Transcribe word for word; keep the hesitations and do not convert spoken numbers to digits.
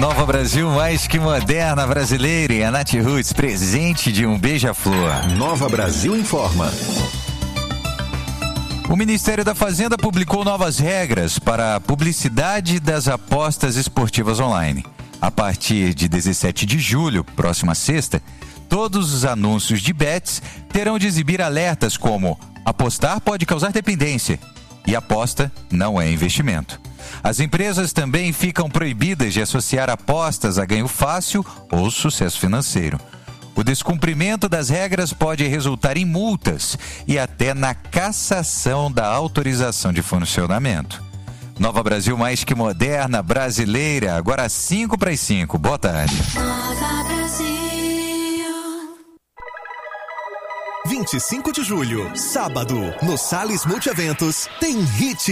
Nova Brasil mais que moderna brasileira e a Nath Roots presente de um beija-flor. Nova Brasil informa. O Ministério da Fazenda publicou novas regras para a publicidade das apostas esportivas online. A partir de dezessete de julho, próxima sexta, todos os anúncios de bets terão de exibir alertas como apostar pode causar dependência e aposta não é investimento. As empresas também ficam proibidas de associar apostas a ganho fácil ou sucesso financeiro. O descumprimento das regras pode resultar em multas e até na cassação da autorização de funcionamento. Nova Brasil mais que moderna, brasileira, agora cinco para as cinco. Boa tarde. Nova Brasil. vinte e cinco de julho, sábado, no Salles Multieventos, tem Hit.